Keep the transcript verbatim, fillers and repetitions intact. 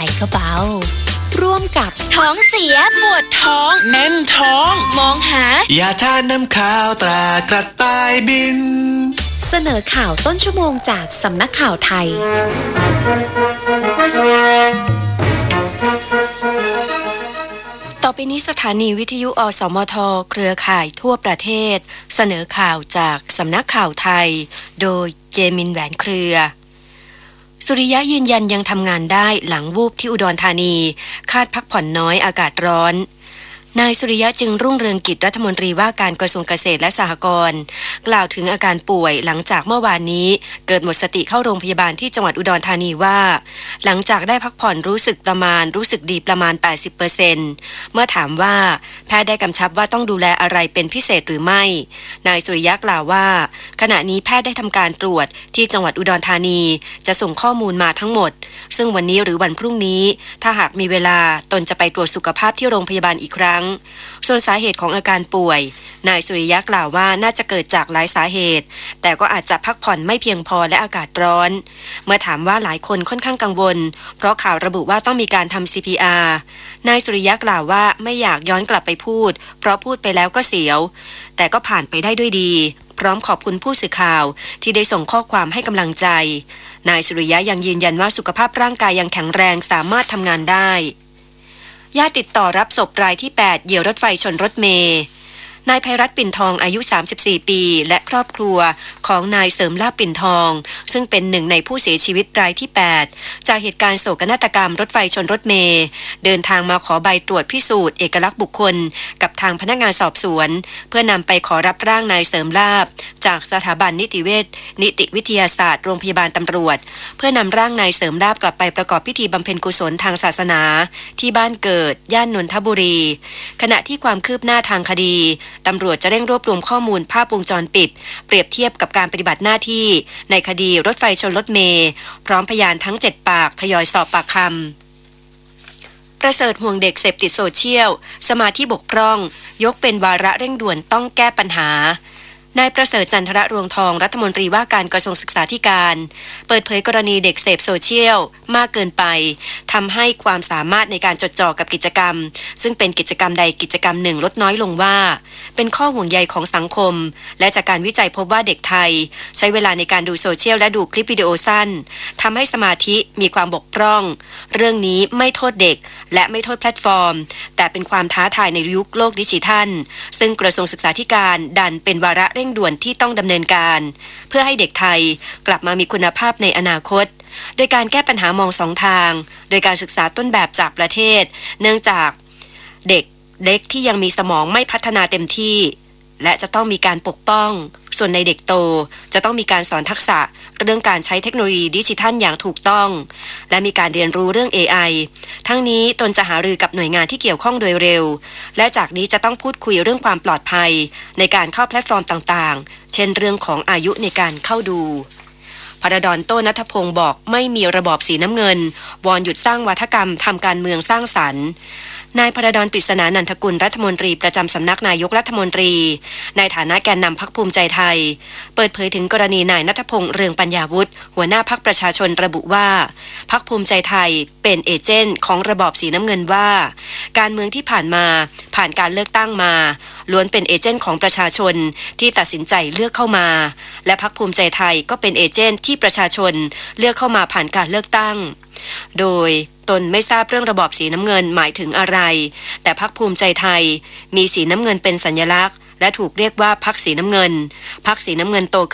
ก็เบาร่วมกับท้องเสียปวดท้องแน่นท้องมองหายาทานน้ำข้าวตรากระต่ายบินเสนอข่าวต้นชั่วโมงจากสำนักข่าวไทยต่อไปนี้สถานีวิทยุอสมทเครือข่ายทั่วประเทศเสนอข่าวจากสำนักข่าวไทยโดยเจมินแหวนเครือสุริยะยืนยันยังทำงานได้หลังวูบที่อุดรธานีคาดพักผ่อนน้อยอากาศร้อนนายสุริยะจึงรุ่งเรืองกิจรัฐมนตรีว่าการกระทรวงเกษตรและสหกรณ์กล่าวถึงอาการป่วยหลังจากเมื่อวานนี้เกิดหมดสติเข้าโรงพยาบาลที่จังหวัดอุดรธานีว่าหลังจากได้พักผ่อนรู้สึกประมาณรู้สึกดีประมาณ แปดสิบเปอร์เซ็นต์ เมื่อถามว่าแพทย์ได้กำชับว่าต้องดูแลอะไรเป็นพิเศษหรือไม่นายสุริยะกล่าวว่าขณะนี้แพทย์ได้ทำการตรวจที่จังหวัดอุดรธานีจะส่งข้อมูลมาทั้งหมดซึ่งวันนี้หรือวันพรุ่งนี้ถ้าหากมีเวลาตนจะไปตรวจสุขภาพที่โรงพยาบาลอีกครั้งส่วนสาเหตุของอาการป่วยนายสุริยะกล่าวว่าน่าจะเกิดจากหลายสาเหตุแต่ก็อาจจะพักผ่อนไม่เพียงพอและอากาศร้อนเมื่อถามว่าหลายคนค่อนข้างกังวลเพราะข่าวระบุว่าต้องมีการทำ ซี พี อาร์ นายสุริยะกล่าวว่าไม่อยากย้อนกลับไปพูดเพราะพูดไปแล้วก็เสียวแต่ก็ผ่านไปได้ด้วยดีพร้อมขอบคุณผู้สื่อข่าวที่ได้ส่งข้อความให้กำลังใจนายสุริยะยังยืนยันว่าสุขภาพร่างกายยังแข็งแรงสามารถทำงานได้ญาติติดต่อรับศพรายที่แปดเหยี่ยวรถไฟชนรถเมล์นายไพรัตน์ปิ่นทองอายุสามสิบสี่ปีและครอบครัวของนายเสริมลาภปิ่นทองซึ่งเป็นหนึ่งในผู้เสียชีวิตรายที่แปดจากเหตุการณ์โศกนาฏกรรมรถไฟชนรถเมล์เดินทางมาขอใบตรวจพิสูจน์เอกลักษณ์บุคคลกับทางพนักงานสอบสวนเพื่อนำไปขอรับร่างนายเสริมลาภจากสถาบันนิติเวชนิติวิทยาศาสตร์โรงพยาบาลตำรวจเพื่อนำร่างนายเสริมลาภกลับไปประกอบพิธีบำเพ็ญกุศลทางศาสนาที่บ้านเกิดย่านนนทบุรีขณะที่ความคืบหน้าทางคดีตำรวจจะเร่งรวบรวมข้อมูลภาพวงจรปิดเปรียบเทียบกับการปฏิบัติหน้าที่ในคดีรถไฟชนรถเมล์พร้อมพยานทั้งเจ็ดปากทยอยสอบปากคำประเสริฐห่วงเด็กเสพติดโซเชียลสมาธิบกพร่องยกเป็นวาระเร่งด่วนต้องแก้ปัญหานายประเสริฐจันทรรวงทองรัฐมนตรีว่าการกระทรวงศึกษาธิการเปิดเผยกรณีเด็กเสพโซเชียลมากเกินไปทำให้ความสามารถในการจดจ่อกับกิจกรรมซึ่งเป็นกิจกรรมใดกิจกรรมหนึ่งลดน้อยลงว่าเป็นข้อห่วงใยของสังคมและจากการวิจัยพบว่าเด็กไทยใช้เวลาในการดูโซเชียลและดูคลิปวิดีโอสั้นทำให้สมาธิมีความบกพร่องเรื่องนี้ไม่โทษเด็กและไม่โทษแพลตฟอร์มแต่เป็นความท้าทายในยุคโลกดิจิทัลซึ่งกระทรวงศึกษาธิการดันเป็นวาระเร่งด่วนที่ต้องดำเนินการเพื่อให้เด็กไทยกลับมามีคุณภาพในอนาคตโดยการแก้ปัญหามองสองทางโดยการศึกษาต้นแบบจากประเทศเนื่องจากเด็กเล็กที่ยังมีสมองไม่พัฒนาเต็มที่และจะต้องมีการปกป้องส่วนในเด็กโตจะต้องมีการสอนทักษะเรื่องการใช้เทคโนโลยีดิจิทัลอย่างถูกต้องและมีการเรียนรู้เรื่อง เอ ไอ ทั้งนี้ตนจะหารือกับหน่วยงานที่เกี่ยวข้องโดยเร็วและจากนี้จะต้องพูดคุยเรื่องความปลอดภัยในการเข้าแพลตฟอร์มต่างๆเช่นเรื่องของอายุในการเข้าดูพระดอนโต้ณัฐพงศ์บอกไม่มีระบอบสีน้ำเงินวอนหยุดสร้างวัฒกรรมทำการเมืองสร้างสรรค์นายพระดอนปริศนานันทกุลรัฐมนตรีประจำสำนักนายกรัฐมนตรีในฐานะแกนนำพรรคภูมิใจไทยเปิดเผยถึงกรณีนายณัฐพงษ์เรืองปัญญาวุฒิหัวหน้าพรรคประชาชนระบุว่าพรรคภูมิใจไทยเป็นเอเจนต์ของระบอบสีน้ำเงินว่าการเมืองที่ผ่านมาผ่านการเลือกตั้งมาล้วนเป็นเอเจนต์ของประชาชนที่ตัดสินใจเลือกเข้ามาและพรรคภูมิใจไทยก็เป็นเอเจนต์ที่ประชาชนเลือกเข้ามาผ่านการเลือกตั้งโดยตนไม่ทราบเรื่องระบอบสีน้ำเงินหมายถึงอะไรแต่พรรคภูมิใจไทยมีสีน้ำเงินเป็นสัญลักษณ์และถูกเรียกว่าพรรคสีน้ำเงินพรรคสีน้ำเงินโต